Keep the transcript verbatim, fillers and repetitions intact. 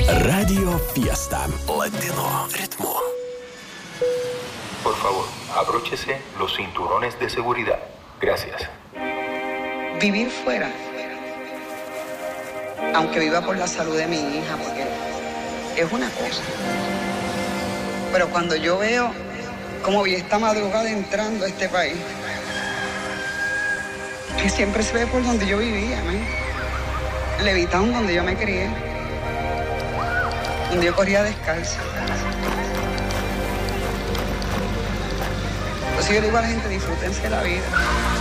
Radio Fiesta Latino Ritmo. Por favor, abróchese los cinturones de seguridad. Gracias. Vivir fuera, aunque viva por la salud de mi hija, porque es una cosa. Pero cuando yo veo cómo vi esta madrugada entrando a este país, que siempre se ve por donde yo vivía, ¿no? Levitown, donde yo me crié, donde yo corría descalza. Entonces yo le digo a la gente, disfrútense la vida.